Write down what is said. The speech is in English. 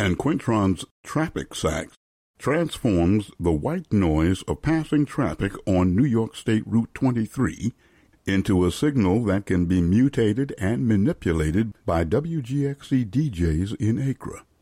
And Quintron's traffic sax transforms the white noise of passing traffic on New York State Route 23 into a signal that can be mutated and manipulated by WGXC DJs in Accra.